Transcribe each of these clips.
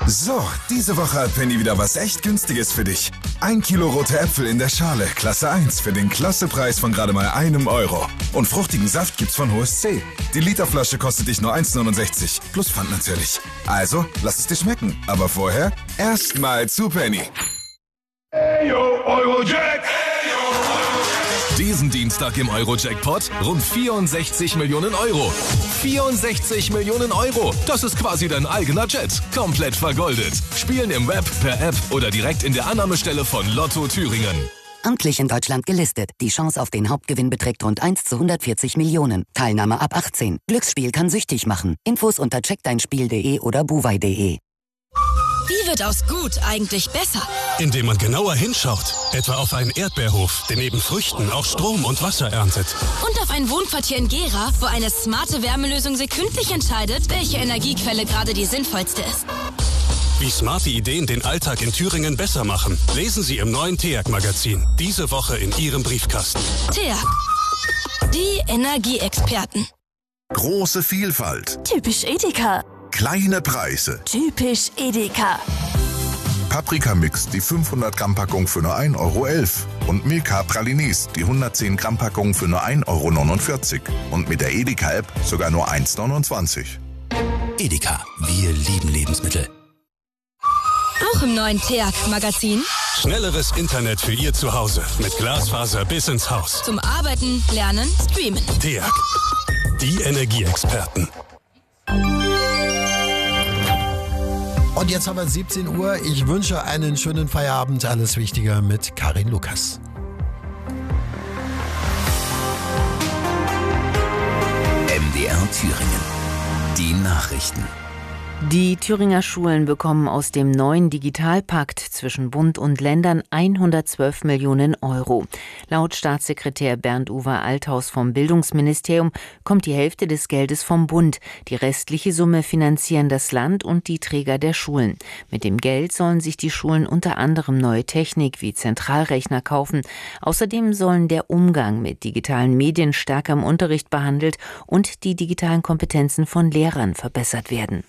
So, diese Woche hat Penny wieder was echt Günstiges für dich. 1 Kilo rote Äpfel in der Schale, Klasse 1, für den Klassepreis von gerade mal €1. Und fruchtigen Saft gibt's von HSC. Die Literflasche kostet dich nur 1,69, plus Pfand natürlich. Also, lass es dir schmecken. Aber vorher erstmal zu Penny. Eyo, Eurojack! Diesen Dienstag im Euro-Jackpot rund 64 Millionen Euro. 64 Millionen Euro. Das ist quasi dein eigener Jet. Komplett vergoldet. Spielen im Web, per App oder direkt in der Annahmestelle von Lotto Thüringen. Amtlich in Deutschland gelistet. Die Chance auf den Hauptgewinn beträgt rund 1 zu 140 Millionen. Teilnahme ab 18. Glücksspiel kann süchtig machen. Infos unter checkdeinspiel.de oder buwei.de. Wie wird aus gut eigentlich besser? Indem man genauer hinschaut. Etwa auf einen Erdbeerhof, der neben Früchten auch Strom und Wasser erntet. Und auf ein Wohnquartier in Gera, wo eine smarte Wärmelösung sekündlich entscheidet, welche Energiequelle gerade die sinnvollste ist. Wie smarte Ideen den Alltag in Thüringen besser machen, lesen Sie im neuen TEAG-Magazin. Diese Woche in Ihrem Briefkasten. TEAG. Die Energieexperten. Große Vielfalt. Typisch Edeka. Kleine Preise. Typisch Edeka. Paprika-Mix, die 500 Gramm Packung für nur €1,11 und Milka Pralines, die 110 Gramm Packung für nur €1,49 und mit der Edeka-App sogar nur €1,29. Edeka, wir lieben Lebensmittel. Auch im neuen TEAG-Magazin. Schnelleres Internet für Ihr Zuhause mit Glasfaser bis ins Haus. Zum Arbeiten, Lernen, Streamen. TEAG, die Energieexperten. Und jetzt haben wir 17 Uhr. Ich wünsche einen schönen Feierabend. Alles Wichtige mit Karin Lukas. MDR Thüringen. Die Nachrichten. Die Thüringer Schulen bekommen aus dem neuen Digitalpakt zwischen Bund und Ländern 112 Millionen Euro. Laut Staatssekretär Bernd-Uwe Althaus vom Bildungsministerium kommt die Hälfte des Geldes vom Bund. Die restliche Summe finanzieren das Land und die Träger der Schulen. Mit dem Geld sollen sich die Schulen unter anderem neue Technik wie Zentralrechner kaufen. Außerdem sollen der Umgang mit digitalen Medien stärker im Unterricht behandelt und die digitalen Kompetenzen von Lehrern verbessert werden.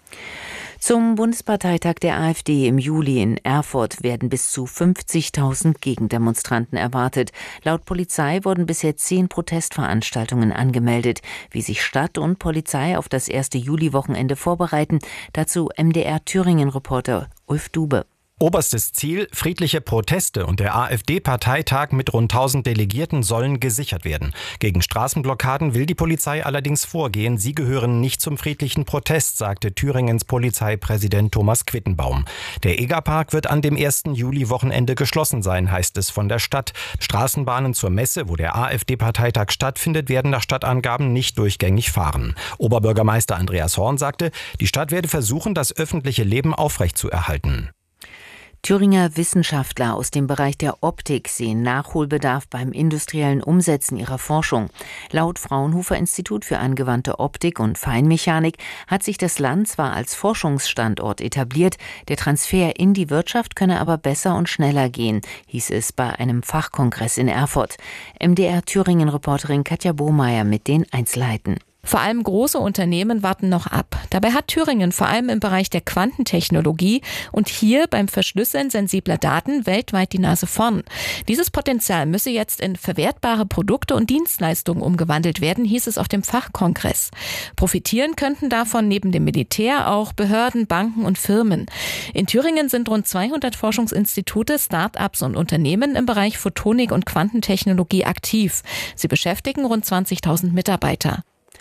Zum Bundesparteitag der AfD im Juli in Erfurt werden bis zu 50.000 Gegendemonstranten erwartet. Laut Polizei wurden bisher 10 Protestveranstaltungen angemeldet. Wie sich Stadt und Polizei auf das erste Juli-Wochenende vorbereiten, dazu MDR Thüringen-Reporter Ulf Dube. Oberstes Ziel, friedliche Proteste und der AfD-Parteitag mit rund 1000 Delegierten sollen gesichert werden. Gegen Straßenblockaden will die Polizei allerdings vorgehen. Sie gehören nicht zum friedlichen Protest, sagte Thüringens Polizeipräsident Thomas Quittenbaum. Der Egerpark wird an dem 1. Juli-Wochenende geschlossen sein, heißt es von der Stadt. Straßenbahnen zur Messe, wo der AfD-Parteitag stattfindet, werden nach Stadtangaben nicht durchgängig fahren. Oberbürgermeister Andreas Horn sagte, die Stadt werde versuchen, das öffentliche Leben aufrechtzuerhalten. Thüringer Wissenschaftler aus dem Bereich der Optik sehen Nachholbedarf beim industriellen Umsetzen ihrer Forschung. Laut Fraunhofer Institut für angewandte Optik und Feinmechanik hat sich das Land zwar als Forschungsstandort etabliert, der Transfer in die Wirtschaft könne aber besser und schneller gehen, hieß es bei einem Fachkongress in Erfurt. MDR Thüringen-Reporterin Katja Bohmeier mit den Einzelheiten. Vor allem große Unternehmen warten noch ab. Dabei hat Thüringen vor allem im Bereich der Quantentechnologie und hier beim Verschlüsseln sensibler Daten weltweit die Nase vorn. Dieses Potenzial müsse jetzt in verwertbare Produkte und Dienstleistungen umgewandelt werden, hieß es auf dem Fachkongress. Profitieren könnten davon neben dem Militär auch Behörden, Banken und Firmen. In Thüringen sind rund 200 Forschungsinstitute, Start-ups und Unternehmen im Bereich Photonik und Quantentechnologie aktiv. Sie beschäftigen rund 20.000 Mitarbeiter.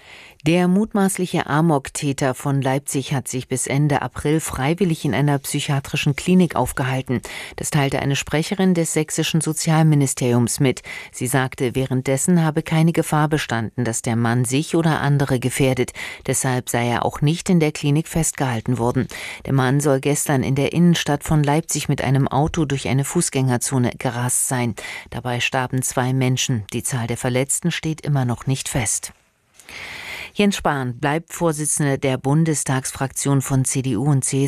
Der mutmaßliche Amok-Täter von Leipzig hat sich bis Ende April freiwillig in einer psychiatrischen Klinik aufgehalten. Das teilte eine Sprecherin des sächsischen Sozialministeriums mit. Sie sagte, währenddessen habe keine Gefahr bestanden, dass der Mann sich oder andere gefährdet. Deshalb sei er auch nicht in der Klinik festgehalten worden. Der Mann soll gestern in der Innenstadt von Leipzig mit einem Auto durch eine Fußgängerzone gerast sein. Dabei starben 2 Menschen. Die Zahl der Verletzten steht immer noch nicht fest. Jens Spahn bleibt Vorsitzender der Bundestagsfraktion von CDU und CSU.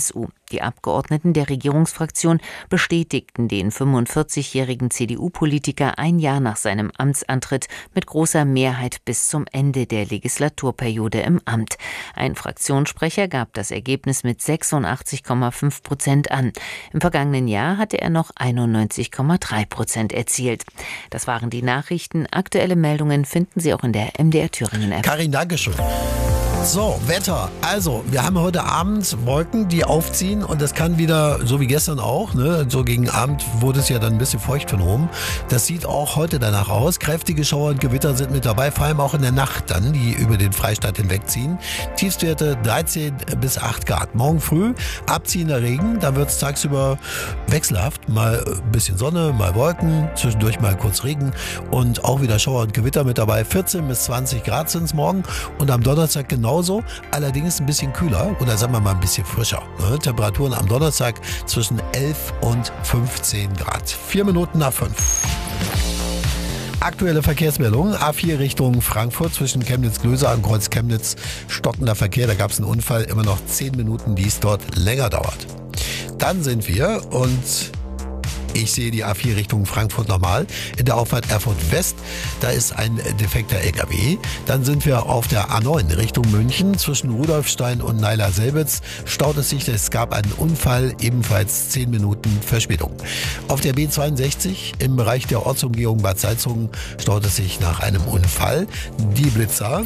Die Abgeordneten der Regierungsfraktion bestätigten den 45-jährigen CDU-Politiker ein Jahr nach seinem Amtsantritt mit großer Mehrheit bis zum Ende der Legislaturperiode im Amt. Ein Fraktionssprecher gab das Ergebnis mit 86,5% an. Im vergangenen Jahr hatte er noch 91,3% erzielt. Das waren die Nachrichten. Aktuelle Meldungen finden Sie auch in der MDR Thüringen App. Karin, Dankeschön. So, Wetter. Also, wir haben heute Abend Wolken, die aufziehen und das kann wieder, so wie gestern auch, ne, so gegen Abend wurde es ja dann ein bisschen feucht von oben. Das sieht auch heute danach aus. Kräftige Schauer und Gewitter sind mit dabei, vor allem auch in der Nacht dann, die über den Freistaat hinwegziehen. Tiefstwerte 13 bis 8 Grad. Morgen früh abziehender Regen, da wird es tagsüber wechselhaft. Mal ein bisschen Sonne, mal Wolken, zwischendurch mal kurz Regen und auch wieder Schauer und Gewitter mit dabei. 14 bis 20 Grad sind es morgen und am Donnerstag genauso, allerdings ein bisschen kühler oder sagen wir mal ein bisschen frischer. Ne? Temperaturen am Donnerstag zwischen 11 und 15 Grad. 4 Minuten nach 5. Aktuelle Verkehrsmeldung, A4 Richtung Frankfurt zwischen Chemnitz-Klöser und Kreuz Chemnitz, stockender Verkehr, da gab es einen Unfall, immer noch 10 Minuten, die es dort länger dauert. Dann sind wir und ich sehe die A4 Richtung Frankfurt nochmal. In der Auffahrt Erfurt West, da ist ein defekter LKW. Dann sind wir auf der A9 Richtung München. Zwischen Rudolfstein und Neiler-Selbitz staut es sich. Es gab einen Unfall, ebenfalls 10 Minuten Verspätung. Auf der B62 im Bereich der Ortsumgehung Bad Salzungen staut es sich nach einem Unfall. Die Blitzer.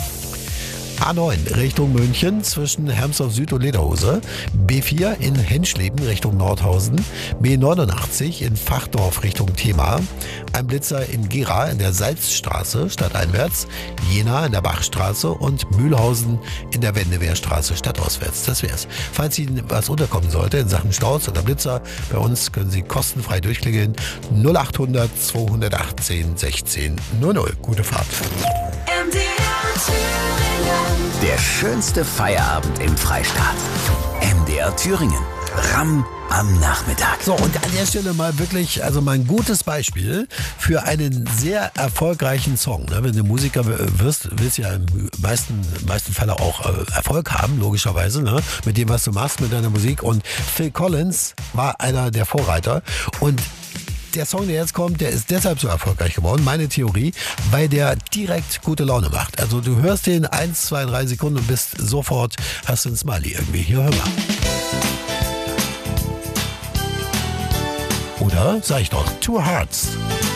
A9 Richtung München zwischen Hermsdorf Süd und Lederhose, B4 in Henschleben Richtung Nordhausen, B89 in Fachdorf Richtung Thema, ein Blitzer in Gera in der Salzstraße stadteinwärts, Jena in der Bachstraße und Mühlhausen in der Wendewehrstraße stadtauswärts. Das wär's. Falls Ihnen was unterkommen sollte in Sachen Staus oder Blitzer, bei uns können Sie kostenfrei durchklingeln 0800 218 16 00. Gute Fahrt. Der schönste Feierabend im Freistaat. MDR Thüringen. Ramm am Nachmittag. So, und an der Stelle mal wirklich, also mal ein gutes Beispiel für einen sehr erfolgreichen Song. Ne? Wenn du Musiker wirst, willst du ja im meisten Falle auch Erfolg haben, logischerweise, ne? Mit dem, was du machst, mit deiner Musik. Und Phil Collins war einer der Vorreiter. Und der Song, der jetzt kommt, der ist deshalb so erfolgreich geworden, meine Theorie, weil der direkt gute Laune macht. Also du hörst den 1, 2, 3 Sekunden und bist sofort, hast du ein Smiley irgendwie. Hier, hör mal. Oder, sag ich doch, Two Hearts.